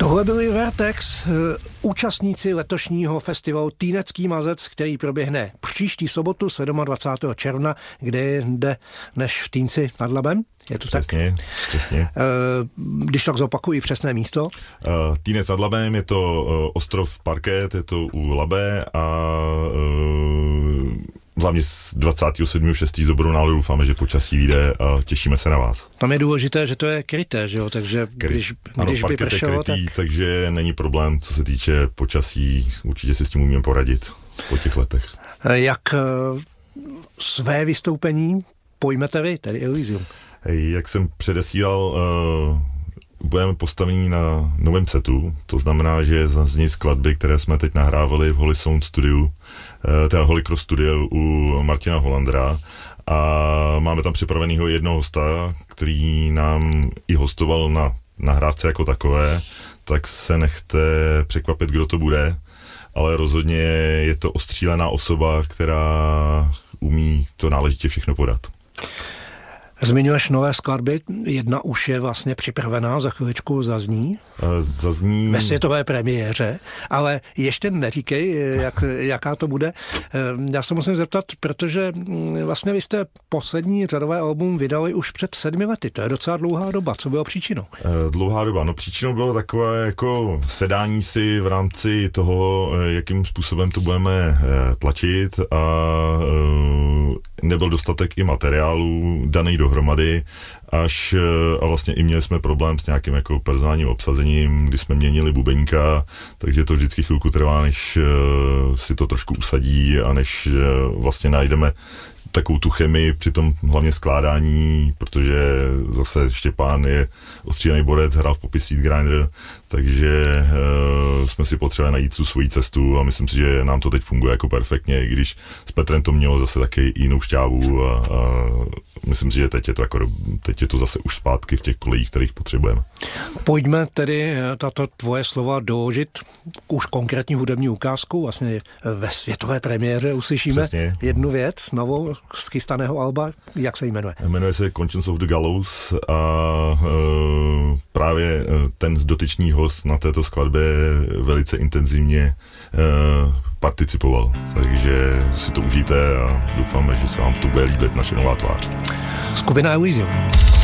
Tohle byli Vertex, účastníci letošního festivalu Týnecký mazec, který proběhne příští sobotu 27. června, kde je jinde než v Týnci nad Labem. Je to přesně, tak? Přesně. Když tak zopakuji přesné místo. Týnec nad Labem, je to ostrov Parket, je to u Labe a hlavně z 27.6. s dobrou náladou doufáme, že počasí vyjde a těšíme se na vás. Tam je důležité, že to je kryté, že jo, takže když by pršelo, krytý, takže není problém, co se týče počasí, určitě si s tím umíme poradit po těch letech. Jak své vystoupení pojmete vy, tedy Elysium? Jak jsem předesílal, budeme postavení na novém setu, to znamená, že zazní skladby, které jsme teď nahrávali v Holy Sound Studiu, teda Holy Cross Studio u Martina Hollandera, a máme tam připravenýho jednoho hosta, který nám i hostoval na nahrávce jako takové, tak se nechte překvapit, kdo to bude, ale rozhodně je to ostřílená osoba, která umí to náležitě všechno podat. Zmiňuješ nové skladby, jedna už je vlastně připravená, za chviličku zazní ve světové premiéře, ale ještě neříkej, jaká to bude. Já se musím zeptat, protože vlastně vy jste poslední řadové album vydali už před 7 lety, to je docela dlouhá doba, co bylo příčinou? Dlouhá doba, no příčinou bylo takové jako sedání si v rámci toho, jakým způsobem to budeme tlačit, a nebyl dostatek i materiálu daný dohromady, a vlastně i měli jsme problém s nějakým jako personálním obsazením, kdy jsme měnili bubeníka, takže to vždycky chvilku trvá, než si to trošku usadí a než vlastně najdeme takovou tu chemii při tom hlavně skládání, protože zase Štěpán je ostřílený borec, hrál v Poppy Seed Grinder, takže jsme si potřebovali najít tu svoji cestu a myslím si, že nám to teď funguje jako perfektně, i když s Petrem to mělo zase taky jinou šťávu a myslím si, že teď je to zase už zpátky v těch kolejích, kterých potřebujeme. Pojďme tedy tato tvoje slova doložit už konkrétní hudební ukázku, vlastně ve světové premiéře uslyšíme přesně jednu věc, novou z chystaného alba, jak se jmenuje? Jmenuje se Conscience of the Gallows a právě ten dotyčný host na této skladbě velice intenzivně participoval, takže si to užijte a doufáme, že se vám to bude líbit, naše nová tvář. Skupina Elysium.